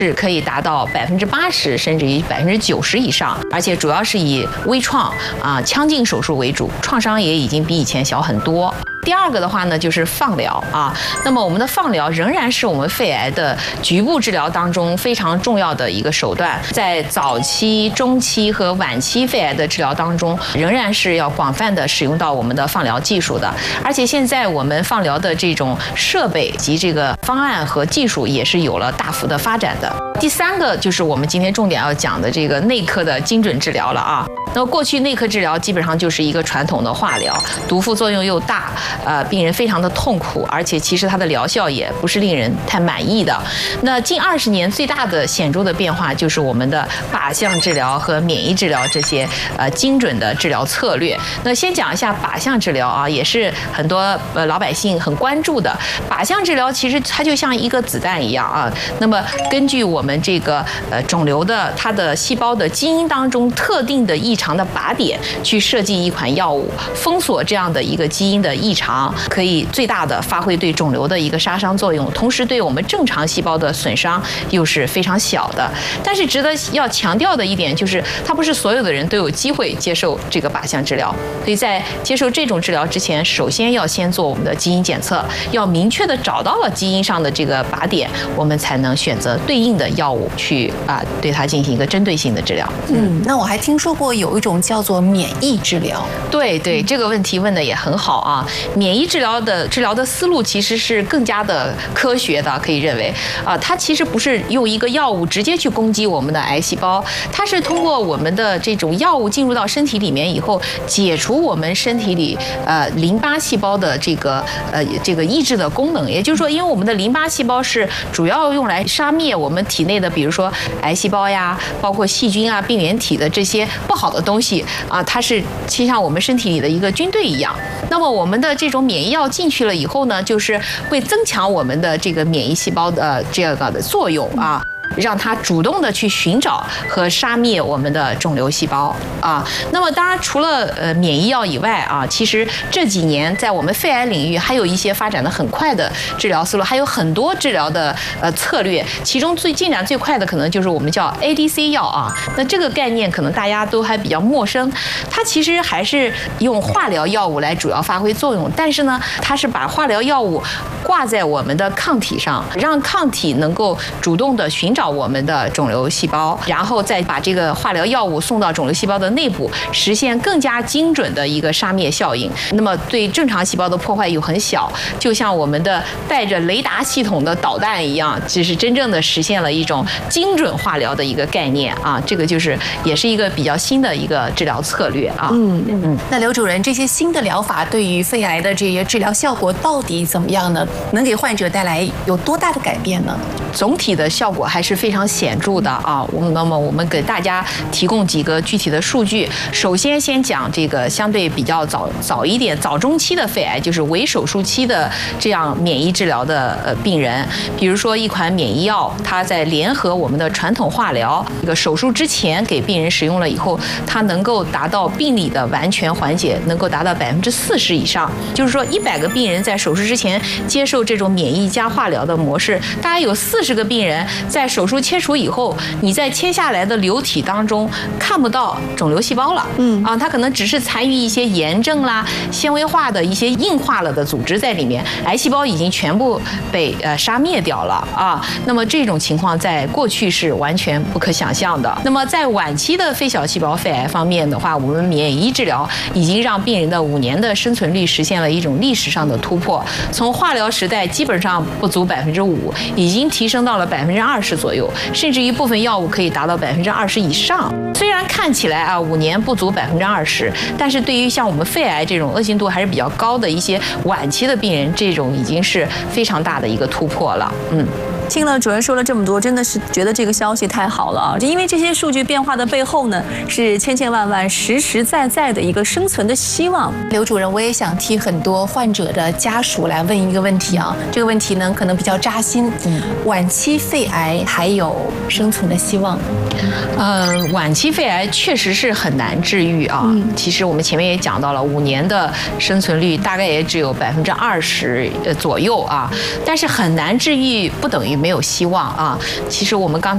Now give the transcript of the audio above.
是可以达到80%甚至于90%以上，而且主要是以微创腔镜手术为主，创伤也已经比以前小很多。第二个的话呢，就是放疗啊。那么我们的放疗仍然是我们肺癌的局部治疗当中非常重要的一个手段，在早期、中期和晚期肺癌的治疗当中，仍然是要广泛的使用到我们的放疗技术的。而且现在我们放疗的这种设备及这个方案和技术也是有了大幅的发展的。第三个就是我们今天重点要讲的这个内科的精准治疗了啊。那么过去内科治疗基本上就是一个传统的化疗，毒副作用又大，病人非常的痛苦，而且其实它的疗效也不是令人太满意的。那近20年最大的显著的变化就是我们的靶向治疗和免疫治疗这些精准的治疗策略。那先讲一下靶向治疗啊，也是很多老百姓很关注的。靶向治疗其实它就像一个子弹一样啊，那么根据我们这个肿瘤的它的细胞的基因当中特定的异常的靶点去设计一款药物，封锁这样的一个基因的异常，可以最大的发挥对肿瘤的一个杀伤作用，同时对我们正常细胞的损伤又是非常小的。但是值得要强调的一点就是，它不是所有的人都有机会接受这个靶向治疗，所以在接受这种治疗之前，首先要先做我们的基因检测，要明确的找到了基因上的这个靶点，我们才能选择对应的药物去对它进行一个针对性的治疗。 那我还听说过有一种叫做免疫治疗。 对，这个问题问的也很好啊。免疫治疗的思路其实是更加的科学的，可以认为它其实不是用一个药物直接去攻击我们的癌细胞，它是通过我们的这种药物进入到身体里面以后，解除我们身体里淋巴细胞的这个抑制的功能。也就是说，因为我们的淋巴细胞是主要用来杀灭我们体内的，比如说癌细胞呀，包括细菌啊、病原体的这些不好的东西它是就像我们身体里的一个军队一样。那么我们的这种免疫药进去了以后呢，就是会增强我们的这个免疫细胞的这个的作用让它主动的去寻找和杀灭我们的肿瘤细胞那么当然除了免疫药以外其实这几年在我们肺癌领域还有一些发展的很快的治疗思路，还有很多治疗的策略，其中进展最快的可能就是我们叫 ADC 药那这个概念可能大家都还比较陌生，它其实还是用化疗药物来主要发挥作用，但是呢，它是把化疗药物挂在我们的抗体上，让抗体能够主动的寻找我们的肿瘤细胞，然后再把这个化疗药物送到肿瘤细胞的内部，实现更加精准的一个杀灭效应。那么对正常细胞的破坏又很小，就像我们的带着雷达系统的导弹一样，就是真正的实现了一种精准化疗的一个概念这个就是也是一个比较新的一个治疗策略那刘主任，这些新的疗法对于肺癌的这些治疗效果到底怎么样呢？能给患者带来有多大的改变呢？ 总体的效果还是非常显著的那么我们给大家提供几个具体的数据。首先讲这个相对比较早一点早中期的肺癌，就是伪手术期的这样免疫治疗的病人，比如说一款免疫药，它在联合我们的传统化疗这个手术之前给病人使用了以后，它能够达到病理的完全缓解，能够达到40%以上。就是说100个病人在手术之前接受这种免疫加化疗的模式，大概有40个病人在手术切除以后，你在切下来的瘤体当中看不到肿瘤细胞了它可能只是残余一些炎症啦、纤维化的一些硬化了的组织在里面，癌细胞已经全部被杀灭掉了那么这种情况在过去是完全不可想象的。那么在晚期的非小细胞肺癌方面的话，我们免疫治疗已经让病人的5年的生存率实现了一种历史上的突破，从化疗时代基本上不足5%，已经提升到了20%左右，甚至一部分药物可以达到20%以上。虽然看起来5年不足20%，但是对于像我们肺癌这种恶性度还是比较高的一些晚期的病人，这种已经是非常大的一个突破了。 听了主任说了这么多，真的是觉得这个消息太好了因为这些数据变化的背后呢，是千千万万实实在在的一个生存的希望。 刘主任，我也想替很多患者的家属来问一个问题这个问题呢可能比较扎心晚期肺癌还有生存的希望？ 晚期肺癌确实是很难治愈其实我们前面也讲到了，5年的生存率大概也只有20%左右但是很难治愈不等于没有希望其实我们刚才